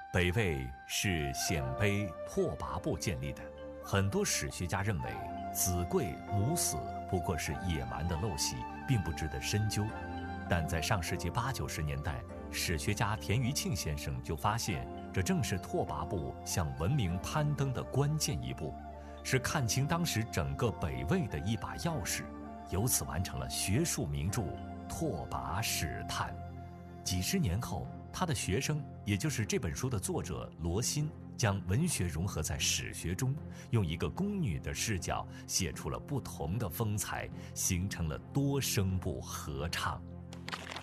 北魏是鲜卑拓跋部建立的，很多史学家认为子贵母死不过是野蛮的陋习，并不值得深究。但在上世纪80、90年代，史学家田余庆先生就发现，这正是拓跋部向文明攀登的关键一步，是看清当时整个北魏的一把钥匙，由此完成了学术名著《拓跋史探》。几十年后，他的学生，也就是这本书的作者罗新，将文学融合在史学中，用一个宫女的视角写出了不同的风采，形成了多声部合唱。